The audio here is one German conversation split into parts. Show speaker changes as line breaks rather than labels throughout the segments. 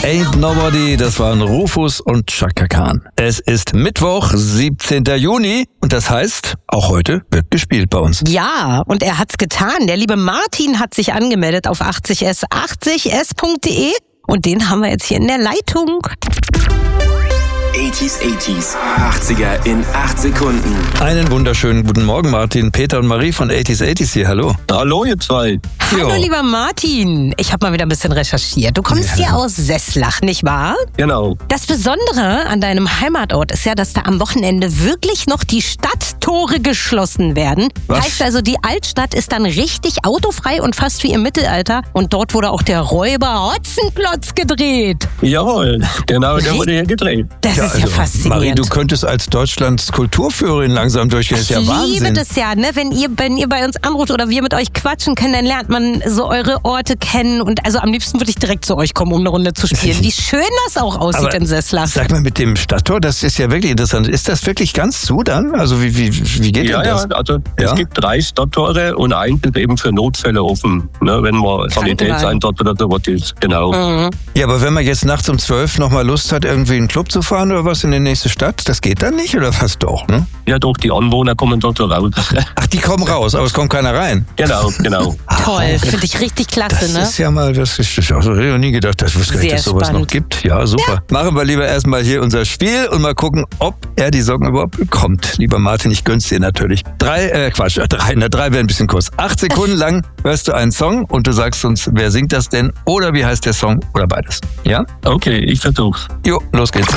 Ain't Nobody, das waren Rufus und Chaka Khan. Es ist Mittwoch, 17. Juni und das heißt, auch heute wird gespielt bei uns.
Ja, und er hat's getan. Der liebe Martin hat sich angemeldet auf 80s, 80s.de und den haben wir jetzt hier in der Leitung.
80s, 80er in 8 Sekunden.
Einen wunderschönen guten Morgen, Martin, Peter und Marie von 80s hier. Hallo.
Hallo, ihr zwei.
Hallo, lieber Martin. Ich habe mal wieder ein bisschen recherchiert. Du kommst ja aus Sesslach, nicht wahr?
Genau.
Das Besondere an deinem Heimatort ist ja, dass da am Wochenende wirklich noch die Stadttore geschlossen werden.
Was?
Heißt also, die Altstadt ist dann richtig autofrei und fast wie im Mittelalter. Und dort wurde auch der Räuber Hotzenplotz gedreht.
Jawohl, genau, der wurde hier gedreht.
Das ist ja faszinierend.
Marie, du könntest als Deutschlands Kulturführerin langsam durchgehen. Das ist ja
Ich
Wahnsinn.
liebe das ja, ne? Wenn ihr bei uns anruft oder wir mit euch quatschen können, dann lernt man so eure Orte kennen. Und also am liebsten würde ich direkt zu euch kommen, um eine Runde zu spielen. Wie schön das auch aussieht
Aber
in Sesslach.
Sag mal, mit dem Stadttor, das ist ja wirklich interessant. Ist das wirklich ganz zu dann? Also wie geht denn das?
Ja, also es gibt 3 Stadttore und eins ist eben für Notfälle offen, ne, wenn man Sanitätseinsatz oder sowas ist. Genau.
Ja, aber wenn man jetzt nachts um 12 noch mal Lust hat, irgendwie in einen Club zu fahren oder was in die nächste Stadt, das geht dann nicht oder fast doch, ne?
Ja doch, die Anwohner kommen dort so raus.
Ach, die kommen raus, aber es kommt keiner rein.
Genau.
Toll, finde ich richtig klasse,
Das
ne?
ist ja mal, das ist auch so, ich noch nie gedacht, dass
Sehr
es sowas noch
spannend.
gibt. Ja, super. Machen wir lieber erstmal hier unser Spiel und mal gucken, ob er die Socken überhaupt bekommt. Lieber Martin, ich gönn's dir natürlich. 3 wäre ein bisschen kurz. 8 Sekunden lang hörst du einen Song und du sagst uns, wer singt das denn oder wie heißt der Song oder beides. Ja?
Okay, ich versuch's.
Jo, los geht's.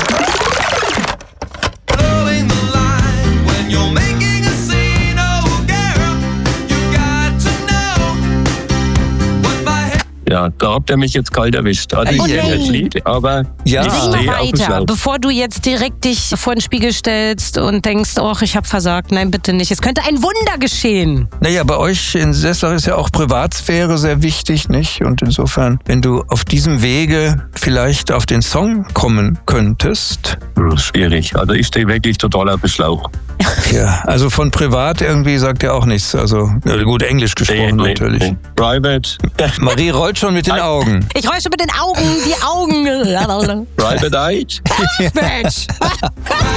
Blowing the line when you're making a scene, oh girl, you got to know what my head.
Ja, da habt ihr mich jetzt kalt erwischt. Also ich
Oh
kenne
nein.
das Lied, aber
Ja.
ich
Sing
stehe
mal
auf dem
weiter,
Schlauch.
bevor du jetzt direkt dich vor den Spiegel stellst und denkst, ach, ich habe versagt. Nein, bitte nicht. Es könnte ein Wunder geschehen.
Naja, bei euch in Sesslach ist ja auch Privatsphäre sehr wichtig, nicht? Und insofern, wenn du auf diesem Wege vielleicht auf den Song kommen könntest.
Schwierig. Also ich stehe wirklich total auf dem Schlauch.
Ja, also von privat irgendwie sagt er auch nichts. Also gut, Englisch gesprochen natürlich.
Private.
Marie rollt schon mit den Augen.
Ich räusche mit den Augen, die Augen.
Private Eye.
Mensch.